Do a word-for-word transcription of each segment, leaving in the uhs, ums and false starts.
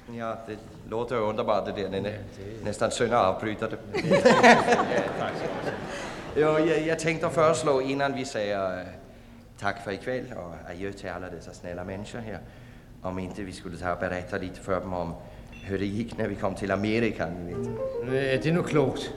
Ja, det låter jo underbart, det der. Næ- næsten synd at afbryde det. Jo, jeg, jeg tænkte at foreslå, inden vi siger uh, tak for i kveld, og adjø til alle disse snälla mennesker her, om ikke vi skulle tage og berette lidt for dem om, hur det gik, når vi kom til Amerika, ni vet. Ja, det er nu klogt.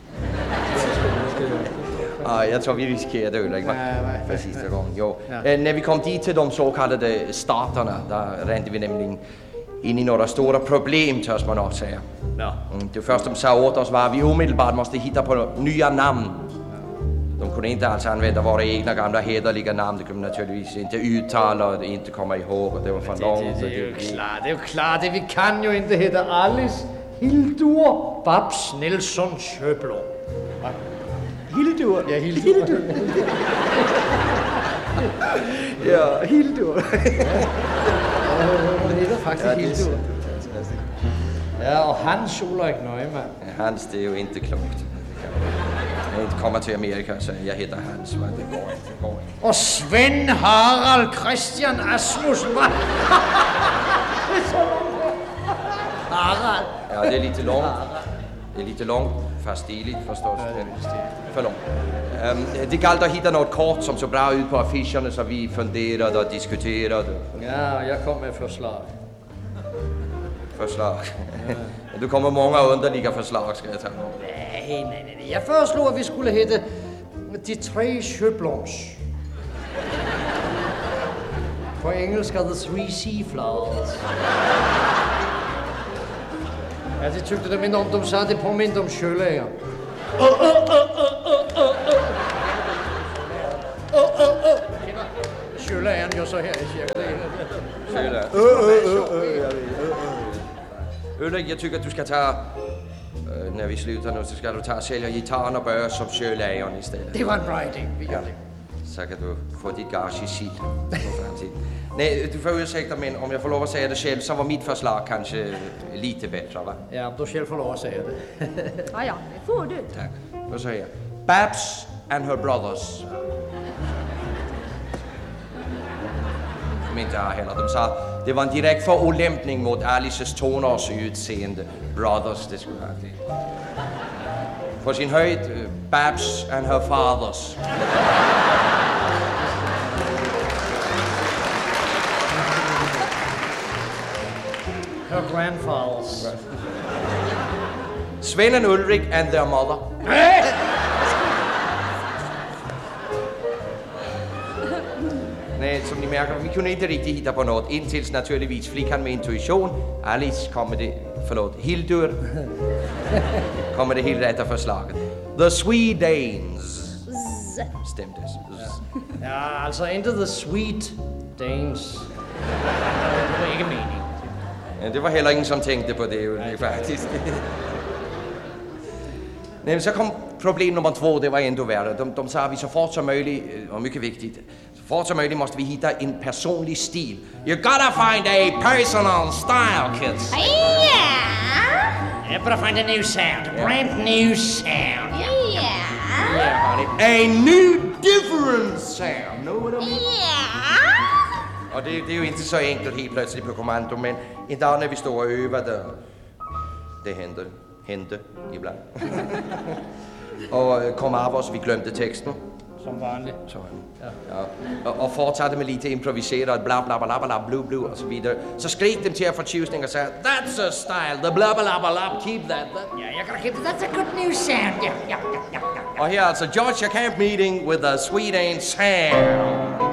Ah, jeg tror, vi risikerer det, ikke? Nej, nej. For sidste gang, jo. Ja. Uh, når vi kom dit til de såkaldte staterna, der rendte vi nemlig ind i några stora problem, törs man också säga. Ja. Mm, det första de sa åt oss var att vi omedelbart måste hitta på nya namn. De kunde inte alls använda våra egna gamla hederliga namn. Det kunde naturligtvis inte uttala och inte komma ihåg. Och det var för långt. Det, det, det är ju klart, det är ju klart. Det, vi kan ju inte heta Alice Hildur Babs Nilsson Sjöblom. Hildur. Ja, Hildur. Ja, Hildur. Det hedder faktisk ja, Hildur. Ja, och Hans Ulrik Neumann. Ja, Hans, det är ju inte klokt. Jag inte komma till Amerika så jag heter Hans. Det går inte, det går inte. Och Sven Harald Christian Asmussen. Va? Det är så långt. Harald. Ja, det är lite långt. Det är lite långt, fast stiligt förstås. Ja, det är stiligt. För långt. Um, det galt att hitta något kort som så bra ut på affischerna så vi funderade och diskuterade. Ja, jag kom med förslag. Förslag? Ja. Du kommer många underliga förslag, ska jag ta. Nej, nej, nej. Jag föreslog att vi skulle heta De tre Sjöbloms. På engelska The Three Seaflowers. Ja, det tyckte de inte om. De sa att det påminde om sjöläger. Åh, åh, åh, åh, åh, åh, åh. Åh, åh, åh. Sjölägeren gör så här i cirkeln. Sjölägeren? Åh, åh, åh, jag vet. Ulrik, jag tycker att du ska ta, äh, när vi slutar nu, så ska du ta och sälja gitarren och börja som sjölägeren istället. Det var en bra idé, vi gör det. Så kan du få ditt gage i sitt. Nej, du får ursäkta, men om jag får lov att säga det själv så var mitt förslag kanske lite bättre, va? Ja, om du själv får lov att säga det. Ja, ja, det får du. Tack. Då säger jag Babs and her brothers. Som inte har heller. De sa det var en direkt förolämpning mot Alices tonårsutseende. Brothers, det skulle vara det. På sin höjd, Babs and her fathers. Her grandfathers. Sven and Ulrik and their mother. Nej, som ni mærker, vi kunne ikke rigtig hitte på noget. Indtil naturligvis flickan med intuition. Alice kom med det, förlåt, Hildur. kom med det helt rätta förslaget. The Sweet Danes. Stemtes. Ja, alltså inte The Sweet Danes. Det var ikke mening. Ja, det var heller ingen, som tænkte på det, jo, faktisk. Nej, men så kom problem nummer två, det var ändå värre. De, de sa, at vi så fort som möjligt, og mycket vigtigt, så fort som möjligt måste vi hitta en personlig stil. You gotta find a personal style, kids. Yeah. You gotta find a new sound, a brand new sound. Yeah. Yeah, honey. A new, different sound. Know what I mean? Yeah. Og det, det er jo ikke så enkelt helt plötsligt på kommando, men en dag, når vi står og øver det, det hente, hente ibland. og kom af os, vi glemte teksten. Som vanligt. Så, ja. Ja. Og, og fortsatte med lite improviseret, bla bla bla bla bla, blu blu og så videre. Så skreg dem til at fortjusning og sagde, that's a style, the bla bla bla bla, keep that. that. Yeah, you're gonna keep that's a good new sound. Yeah, yeah, yeah, yeah. Og her altså, Georgia Camp meeting with a sweet ain't sound.